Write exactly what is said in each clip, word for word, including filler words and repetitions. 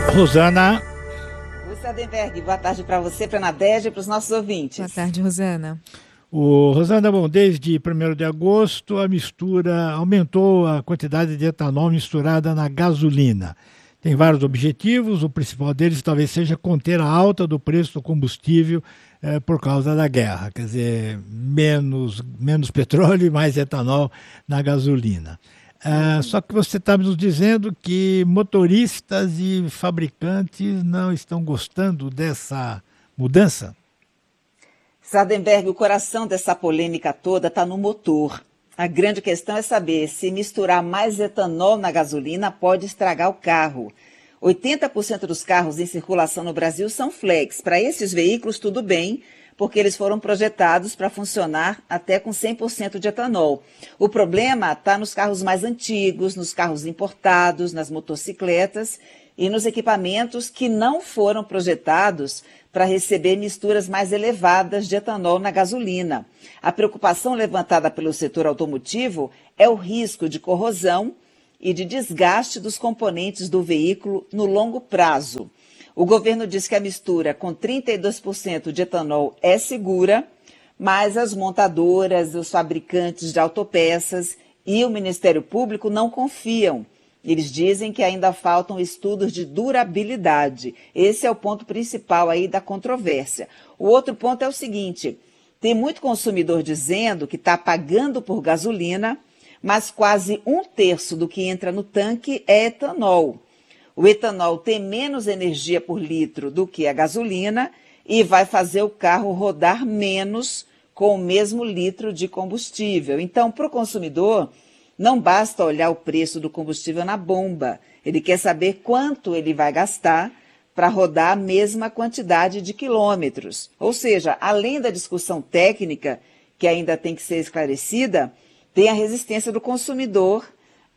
Rosana. Oi, Sardenberg, boa tarde para você, para a Nadege e para os nossos ouvintes. Boa tarde, Rosana. O Rosana, bom, desde primeiro de agosto a mistura aumentou a quantidade de etanol misturada na gasolina. Tem vários objetivos, o principal deles talvez seja conter a alta do preço do combustível eh, por causa da guerra, quer dizer, menos, menos petróleo e mais etanol na gasolina. Ah, só que você está nos dizendo que motoristas e fabricantes não estão gostando dessa mudança? Sardenberg, o coração dessa polêmica toda está no motor. A grande questão é saber se misturar mais etanol na gasolina pode estragar o carro. oitenta por cento dos carros em circulação no Brasil são flex. Para esses veículos, tudo bem, porque eles foram projetados para funcionar até com cem por cento de etanol. O problema está nos carros mais antigos, nos carros importados, nas motocicletas e nos equipamentos que não foram projetados para receber misturas mais elevadas de etanol na gasolina. A preocupação levantada pelo setor automotivo é o risco de corrosão e de desgaste dos componentes do veículo no longo prazo. O governo diz que a mistura com trinta e dois por cento de etanol é segura, mas as montadoras, os fabricantes de autopeças e o Ministério Público não confiam. Eles dizem que ainda faltam estudos de durabilidade. Esse é o ponto principal aí da controvérsia. O outro ponto é o seguinte: tem muito consumidor dizendo que está pagando por gasolina, mas quase um terço do que entra no tanque é etanol. O etanol tem menos energia por litro do que a gasolina e vai fazer o carro rodar menos com o mesmo litro de combustível. Então, para o consumidor, não basta olhar o preço do combustível na bomba. Ele quer saber quanto ele vai gastar para rodar a mesma quantidade de quilômetros. Ou seja, além da discussão técnica, que ainda tem que ser esclarecida, tem a resistência do consumidor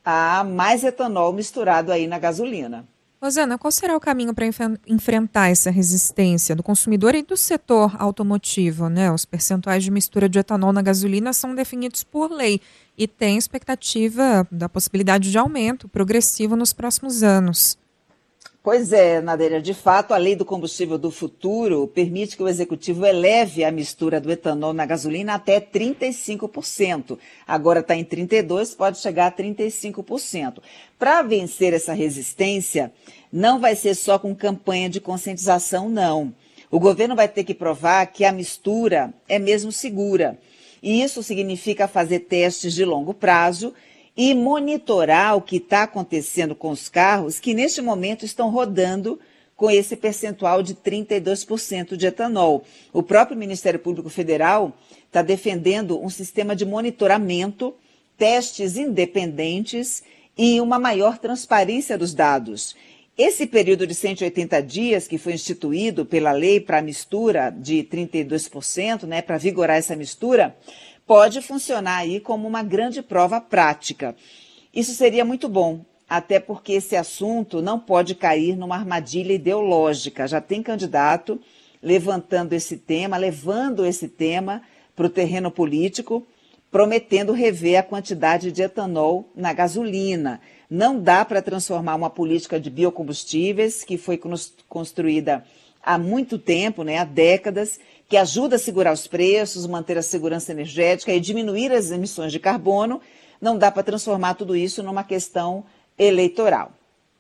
a mais etanol misturado aí na gasolina. Rosana, qual será o caminho para enf- enfrentar essa resistência do consumidor e do setor automotivo, né? Os percentuais de mistura de etanol na gasolina são definidos por lei e tem expectativa da possibilidade de aumento progressivo nos próximos anos. Pois é, Nadeira, de fato, a lei do combustível do futuro permite que o executivo eleve a mistura do etanol na gasolina até trinta e cinco por cento. Agora está em trinta e dois por cento, pode chegar a trinta e cinco por cento. Para vencer essa resistência, não vai ser só com campanha de conscientização, não. O governo vai ter que provar que a mistura é mesmo segura. E isso significa fazer testes de longo prazo e monitorar o que está acontecendo com os carros que neste momento estão rodando com esse percentual de trinta e dois por cento de etanol. O próprio Ministério Público Federal está defendendo um sistema de monitoramento, testes independentes e uma maior transparência dos dados. Esse período de cento e oitenta dias que foi instituído pela lei para a mistura de trinta e dois por cento, né, para vigorar essa mistura, pode funcionar aí como uma grande prova prática. Isso seria muito bom, até porque esse assunto não pode cair numa armadilha ideológica. Já tem candidato levantando esse tema, levando esse tema para o terreno político, prometendo rever a quantidade de etanol na gasolina. Não dá para transformar uma política de biocombustíveis, que foi construída há muito tempo, né, há décadas, que ajuda a segurar os preços, manter a segurança energética e diminuir as emissões de carbono, não dá para transformar tudo isso numa questão eleitoral.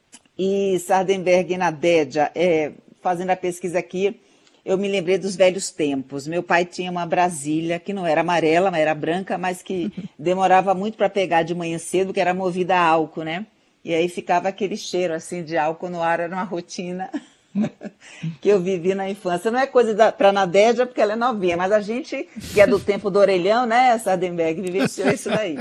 E Sardenberg e Nadédia, é, fazendo a pesquisa aqui, eu me lembrei dos velhos tempos. Meu pai tinha uma Brasília, que não era amarela, mas era branca, mas que demorava muito para pegar de manhã cedo, que era movida a álcool, né? E aí ficava aquele cheiro assim de álcool no ar, era uma rotina que eu vivi na infância. Não é coisa para a Nadédia, porque ela é novinha, mas a gente, que é do tempo do orelhão, né, Sardenberg, vivenciou isso daí.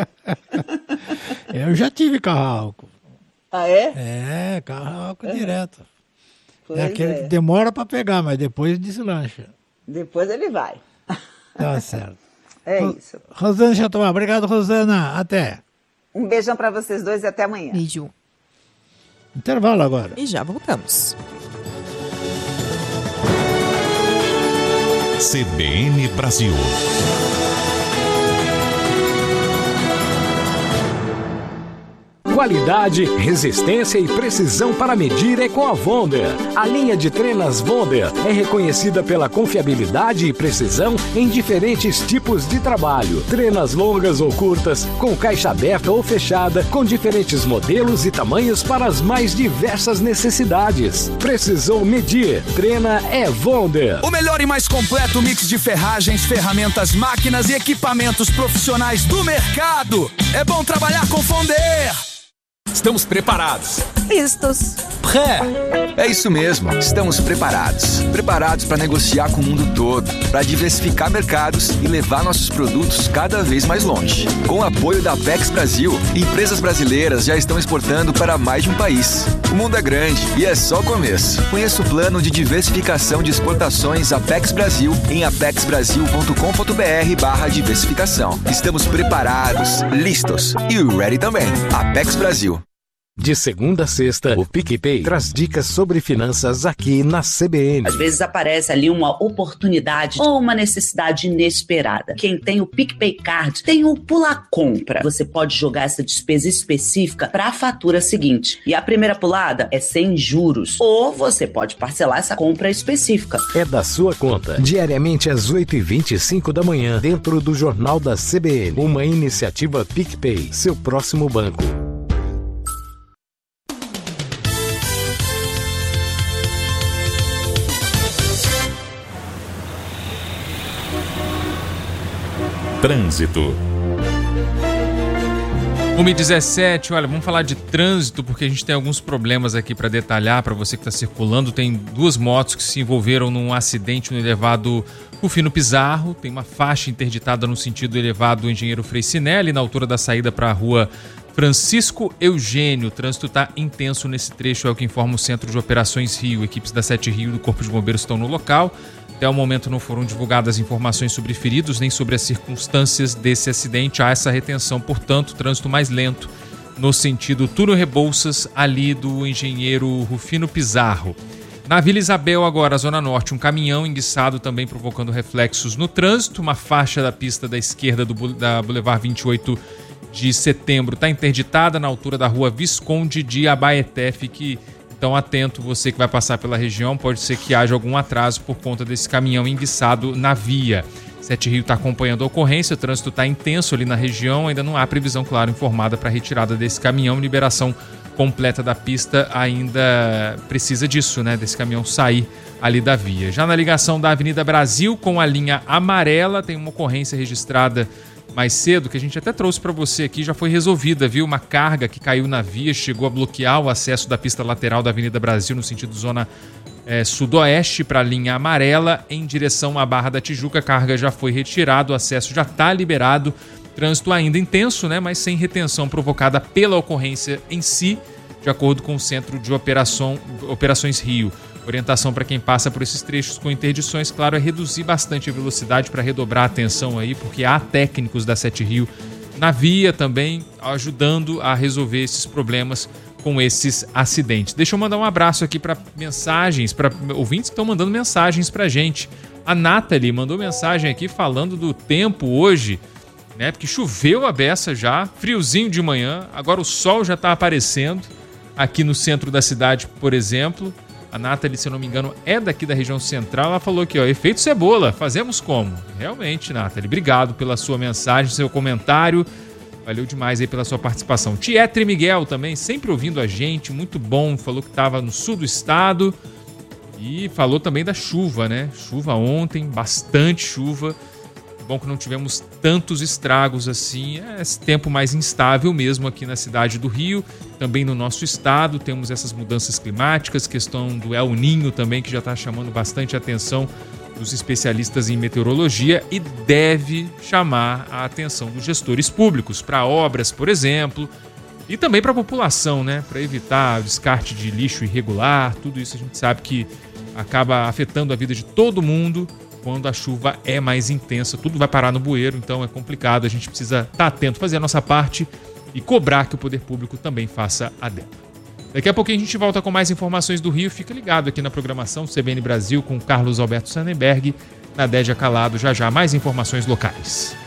Eu já tive carro a álcool. Ah, é? É, carro a álcool direto. Pois É aquele é. que demora para pegar, mas depois deslancha. Depois ele vai. Tá certo. É Ro- isso. Rosana Chateaubriand, obrigado, Rosana. Até. Um beijão para vocês dois e até amanhã. Beijo. Intervalo agora. E já voltamos. C B N Brasil. Qualidade, resistência e precisão para medir é com a Wonder. A linha de trenas Wonder é reconhecida pela confiabilidade e precisão em diferentes tipos de trabalho. Trenas longas ou curtas, com caixa aberta ou fechada, com diferentes modelos e tamanhos para as mais diversas necessidades. Precisou medir? Trena é Wonder. O melhor e mais completo mix de ferragens, ferramentas, máquinas e equipamentos profissionais do mercado. É bom trabalhar com Wonder. Estamos preparados. Listos. Pré. É isso mesmo, estamos preparados. Preparados para negociar com o mundo todo, para diversificar mercados e levar nossos produtos cada vez mais longe. Com o apoio da Apex Brasil, empresas brasileiras já estão exportando para mais de um país. O mundo é grande e é só o começo. Conheça o plano de diversificação de exportações Apex Brasil em apexbrasil.com.br barra diversificação. Estamos preparados, listos e ready também. Apex Brasil. De segunda a sexta, o PicPay traz dicas sobre finanças aqui na C B N. Às vezes aparece ali uma oportunidade ou uma necessidade inesperada. Quem tem o PicPay Card tem o Pula Compra. Você pode jogar essa despesa específica para a fatura seguinte. E a primeira pulada é sem juros. Ou você pode parcelar essa compra específica. É da sua conta. Diariamente às oito e vinte e cinco da manhã, dentro do Jornal da C B N. Uma iniciativa PicPay, seu próximo banco. Trânsito. uma e dezessete, olha, vamos falar de trânsito porque a gente tem alguns problemas aqui para detalhar para você que está circulando. Tem duas motos que se envolveram num acidente no elevado Rufino Pizarro. Tem uma faixa interditada no sentido elevado Engenheiro Frei Sinelli, na altura da saída para a rua Francisco Eugênio. O trânsito está intenso nesse trecho, é o que informa o Centro de Operações Rio. Equipes da Sete Rio do Corpo de Bombeiros estão no local. Até o momento não foram divulgadas informações sobre feridos nem sobre as circunstâncias desse acidente. Há essa retenção, portanto, trânsito mais lento no sentido Túnel Rebouças, ali do Engenheiro Rufino Pizarro. Na Vila Isabel, agora, Zona Norte, um caminhão enguiçado também provocando reflexos no trânsito. Uma faixa da pista da esquerda do, da Boulevard vinte e oito de setembro está interditada na altura da rua Visconde de Abaeté. Fique então atento, você que vai passar pela região, pode ser que haja algum atraso por conta desse caminhão enguiçado na via. Sete Rio está acompanhando a ocorrência, o trânsito está intenso ali na região, ainda não há previsão, claro, informada para a retirada desse caminhão. Liberação completa da pista ainda precisa disso, né, desse caminhão sair ali da via. Já na ligação da Avenida Brasil com a linha amarela, tem uma ocorrência registrada mais cedo, que a gente até trouxe para você aqui, já foi resolvida, viu? Uma carga que caiu na via, chegou a bloquear o acesso da pista lateral da Avenida Brasil no sentido zona é, sudoeste para a linha amarela em direção à Barra da Tijuca. A carga já foi retirada, o acesso já está liberado. Trânsito ainda intenso, né? Mas sem retenção provocada pela ocorrência em si, de acordo com o Centro de Operação, Operações Rio. Orientação para quem passa por esses trechos com interdições, claro, é reduzir bastante a velocidade para redobrar a atenção aí, porque há técnicos da Sete Rio na via também ajudando a resolver esses problemas com esses acidentes. Deixa eu mandar um abraço aqui para mensagens, para ouvintes que estão mandando mensagens para a gente. A Nathalie mandou mensagem aqui falando do tempo hoje, né? Porque choveu a beça já, friozinho de manhã, agora o sol já está aparecendo aqui no centro da cidade, por exemplo. A Nathalie, se eu não me engano, é daqui da região central. Ela falou aqui, ó, efeito cebola, fazemos como? Realmente, Nathalie, obrigado pela sua mensagem, seu comentário. Valeu demais aí pela sua participação. Tietre Miguel também, sempre ouvindo a gente, muito bom. Falou que estava no sul do estado e falou também da chuva, né? Chuva ontem, bastante chuva. Bom que não tivemos tantos estragos assim, é esse tempo mais instável mesmo aqui na cidade do Rio, também no nosso estado. Temos essas mudanças climáticas, questão do El Niño também, que já está chamando bastante atenção dos especialistas em meteorologia e deve chamar a atenção dos gestores públicos para obras, por exemplo, e também para a população, né? Para evitar o descarte de lixo irregular. Tudo isso a gente sabe que acaba afetando a vida de todo mundo quando a chuva é mais intensa. Tudo vai parar no bueiro, então é complicado. A gente precisa estar atento, fazer a nossa parte e cobrar que o poder público também faça a dela. Daqui a pouquinho a gente volta com mais informações do Rio. Fica ligado aqui na programação C B N Brasil com Carlos Alberto Sannenberg, na Dédia Calado. Já já mais informações locais.